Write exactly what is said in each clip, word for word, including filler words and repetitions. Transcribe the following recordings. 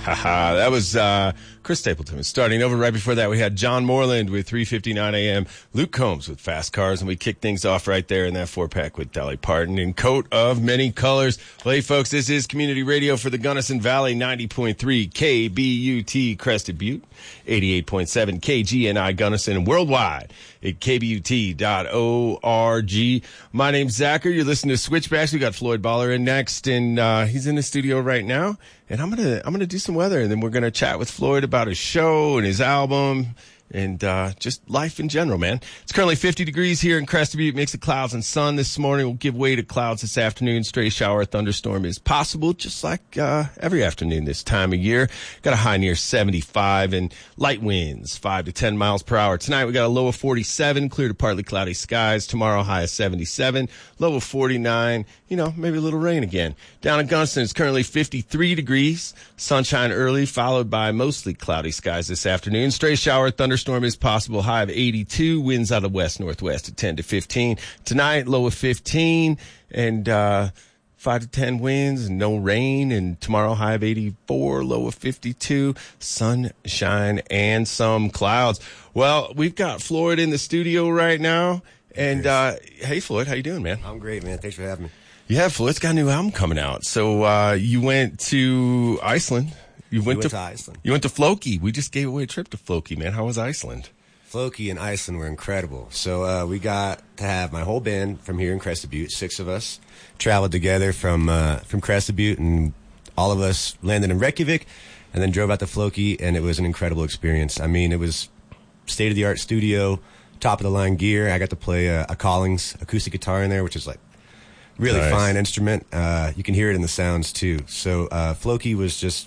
Haha, that was uh, Chris Stapleton. Starting over right before that, we had John Moreland with three fifty-nine a.m., Luke Combs with Fast Cars, and we kicked things off right there in that four-pack with Dolly Parton in Coat of Many Colors. Well, hey, folks, this is Community Radio for the Gunnison Valley, ninety point three K B U T Crested Butte, eighty-eight point seven K G N I Gunnison, and worldwide at K B U T dot org. My name's Zachary. You're listening to Switchbacks. We got Floyd Baller in next, and uh, he's in the studio right now. And I'm gonna I'm gonna do some weather, and then we're gonna chat with Floyd about his show and his album and uh, just life in general, man. It's currently fifty degrees here in Crested Butte. Mix of clouds and sun this morning. We'll give way to clouds this afternoon. Stray shower, thunderstorm is possible, just like uh, every afternoon this time of year. Got a high near seventy-five and light winds, five to ten miles per hour. Tonight we got a low of forty-seven, clear to partly cloudy skies. Tomorrow high of seventy-seven, low of forty-nine. You know, maybe a little rain again. Down in Gunnison, it's currently fifty-three degrees. Sunshine early, followed by mostly cloudy skies this afternoon. Stray shower, thunderstorm is possible. High of eighty-two. Winds out of west-northwest at ten to fifteen. Tonight, low of fifteen and uh five to ten winds and no rain. And tomorrow, high of eighty-four, low of fifty-two. Sunshine and some clouds. Well, we've got Floyd in the studio right now. And uh hey, Floyd, how you doing, man? I'm great, man. Thanks for having me. Yeah, Floyd's got a new album coming out. So uh you went to Iceland. You went, went to, to Iceland. You went to Floki. We just gave away a trip to Floki, man. How was Iceland? Floki and Iceland were incredible. So uh we got to have my whole band from here in Crested Butte, six of us, traveled together from uh from Crested Butte, and all of us landed in Reykjavik and then drove out to Floki, and it was an incredible experience. I mean, it was state-of-the-art studio, top-of-the-line gear. I got to play a, a Collings acoustic guitar in there, which is like really nice. Fine instrument. Uh, you can hear it in the sounds too. So uh, Floki was just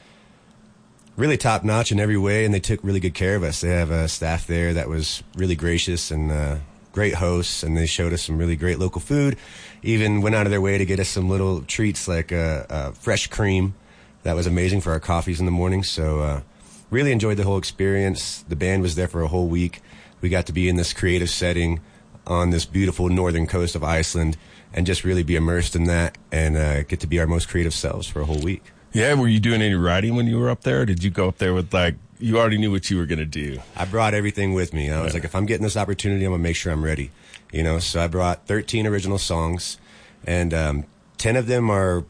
really top notch in every way, and they took really good care of us. They have a staff there that was really gracious and uh, great hosts, and they showed us some really great local food. Even went out of their way to get us some little treats like uh, uh, fresh cream. That was amazing for our coffees in the morning. So uh, really enjoyed the whole experience. The band was there for a whole week. We got to be in this creative setting on this beautiful northern coast of Iceland and just really be immersed in that and uh, get to be our most creative selves for a whole week. Yeah, were you doing any writing when you were up there? Or did you go up there with, like, you already knew what you were going to do? I brought everything with me. I was yeah. like, if I'm getting this opportunity, I'm going to make sure I'm ready. You know, so I brought thirteen original songs, and um, ten of them are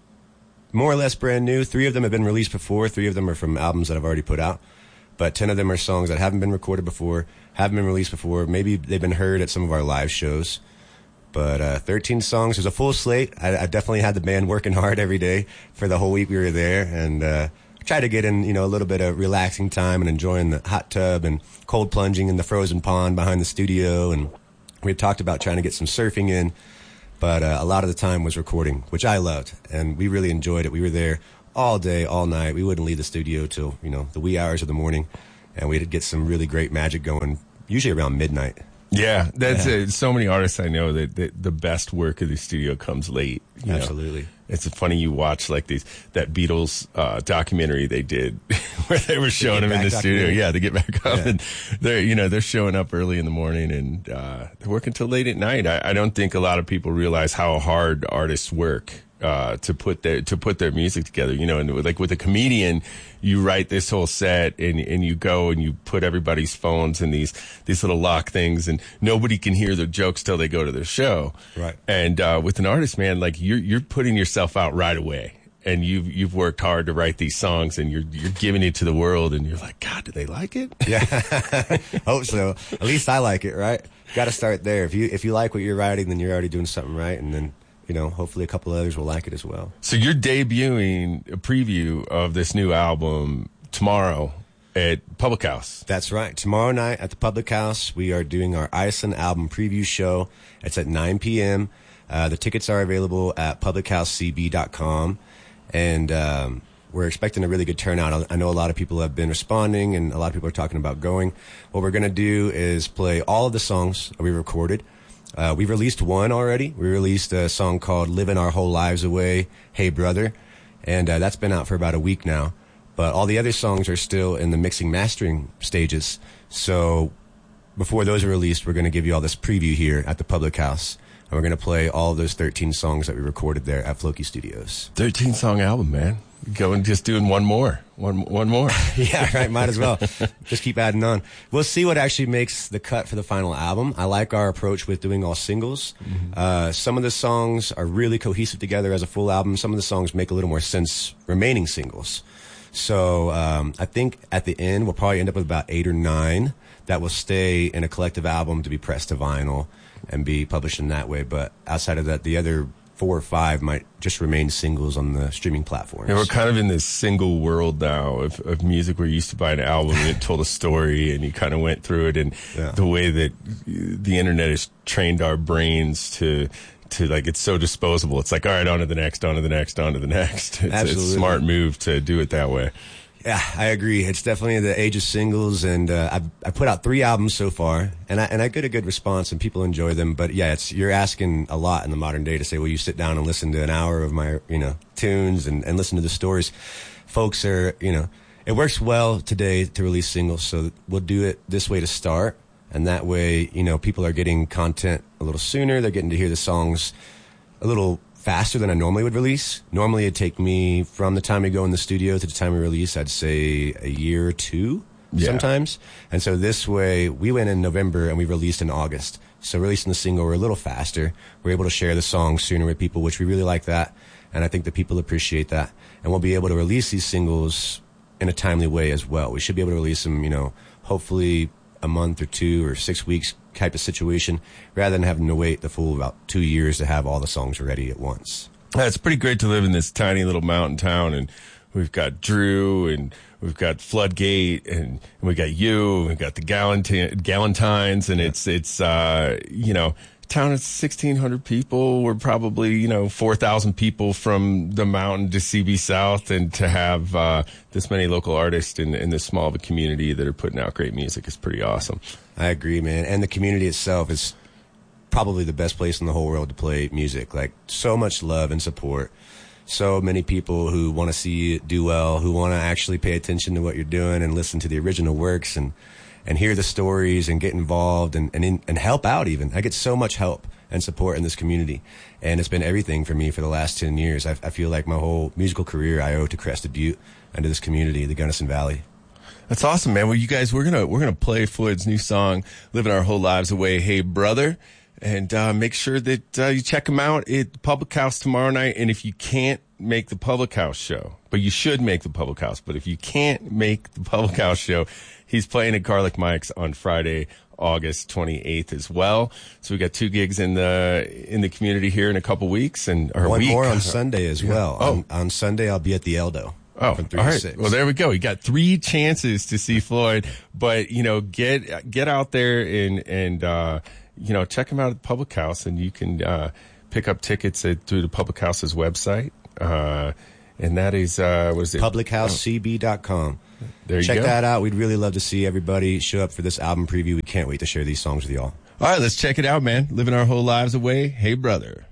more or less brand new. Three of them have been released before. Three of them are from albums that I've already put out. But ten of them are songs that haven't been recorded before, haven't been released before. Maybe they've been heard at some of our live shows. But uh, thirteen songs. There's a full slate. I, I definitely had the band working hard every day for the whole week we were there, and uh, tried to get in, you know, a little bit of relaxing time and enjoying the hot tub and cold plunging in the frozen pond behind the studio. And we had talked about trying to get some surfing in, but uh, a lot of the time was recording, which I loved, and we really enjoyed it. We were there all day, all night. We wouldn't leave the studio till, you know, the wee hours of the morning, and we'd get some really great magic going, usually around midnight. Yeah, that's yeah. Uh, so many artists I know that, that the best work of the studio comes late. You Absolutely. know? It's funny you watch like these that Beatles uh, documentary they did where they were showing them in the studio. Yeah, to get back up, yeah. and they're you know they're showing up early in the morning and uh, they're working till late at night. I, I don't think a lot of people realize how hard artists work uh, to put their to put their music together. You know, and like with a comedian, you write this whole set and and you go and you put everybody's phones in these these little lock things, and nobody can hear the jokes till they go to their show. Right. And uh, with an artist, man, like you're you're putting yourself out right away, and you've you've worked hard to write these songs, and you're you're giving it to the world, and you're like, God, do they like it? Yeah, hope so. At least I like it, right? Got to start there. If you if you like what you're writing, then you're already doing something right, and then, you know, hopefully a couple of others will like it as well. So you're debuting a preview of this new album tomorrow at Public House. That's right. Tomorrow night at the Public House, we are doing our Iceland album preview show. It's at nine p.m. Uh, the tickets are available at public house c b dot com, and um, we're expecting a really good turnout. I know a lot of people have been responding, and a lot of people are talking about going. What we're going to do is play all of the songs that we recorded. Uh, we've released one already. We released a song called Living Our Whole Lives Away, Hey Brother, and uh, that's been out for about a week now. But all the other songs are still in the mixing mastering stages. So before those are released, we're going to give you all this preview here at the Public House. And we're going to play all of those thirteen songs that we recorded there at Floki Studios. thirteen song album, man. Going just doing one more, one one more. Yeah, right. Might as well just keep adding on. We'll see what actually makes the cut for the final album. I like our approach with doing all singles. Mm-hmm. Uh, some of the songs are really cohesive together as a full album. Some of the songs make a little more sense remaining singles. So um, I think at the end we'll probably end up with about eight or nine that will stay in a collective album to be pressed to vinyl and be published in that way. But outside of that, the other four or five might just remain singles on the streaming platforms. Yeah, we're kind of in this single world now of, of music where you used to buy an album and it told a story and you kind of went through it. And yeah. the way that the internet has trained our brains to, to like, it's so disposable. It's like, all right, on to the next, on to the next, on to the next. It's, it's a smart move to do it that way. Yeah, I agree. It's definitely the age of singles, and uh, I've I put out three albums so far, and I and I get a good response, and people enjoy them. But yeah, it's you're asking a lot in the modern day to say, well, you sit down and listen to an hour of my you know tunes and, and listen to the stories. Folks are you know it works well today to release singles, so we'll do it this way to start, and that way you know people are getting content a little sooner. They're getting to hear the songs a little faster than I normally would release. Normally it'd take me from the time we go in the studio to the time we release, I'd say a year or two yeah. sometimes. And so this way, we went in November and we released in August. So releasing the single, we're a little faster. We're able to share the song sooner with people, which we really like that. And I think the people appreciate that. And we'll be able to release these singles in a timely way as well. We should be able to release them, you know, hopefully a month or two or six weeks type of situation, rather than having to wait the full about two years to have all the songs ready at once. Yeah, it's pretty great to live in this tiny little mountain town, and we've got Drew, and we've got Floodgate, and, and we got you, and we've got the Gallant- Galantines, and yeah. it's it's uh, you know. Town is sixteen hundred people. We're probably, you know, four thousand people from the mountain to C B South, and to have uh, this many local artists in, in this small of a community that are putting out great music is pretty awesome. I agree, man. And the community itself is probably the best place in the whole world to play music. Like, so much love and support. So many people who want to see it do well, who want to actually pay attention to what you're doing and listen to the original works and and hear the stories and get involved and, and, in, and help out even. I get so much help and support in this community. And it's been everything for me for the last ten years. I, I feel like my whole musical career I owe to Crested Butte and to this community, the Gunnison Valley. That's awesome, man. Well, you guys, we're gonna we're gonna play Floyd's new song, "Living Our Whole Lives Away." Hey, brother, and uh, make sure that uh, you check him out at the Public House tomorrow night. And if you can't make the Public House show, but you should make the Public House. But if you can't make the Public House show, he's playing at Garlic Mike's on Friday, August twenty-eighth as well. So we got two gigs in the in the community here in a couple weeks, and or one week. more on Sunday as well. Oh. On, on Sunday I'll be at the Eldo. Oh, all right. Well, there we go. You got three chances to see Floyd, but you know, get get out there and and uh, you know, check him out at the Public House, and you can uh, pick up tickets at, through the Public House's website, uh, and that is uh, what is it? public house c b dot com. There you Check go. that out. We'd really love to see everybody show up for this album preview. We can't wait to share these songs with y'all. All right, let's check it out, man. Living Our Whole Lives Away. Hey, brother.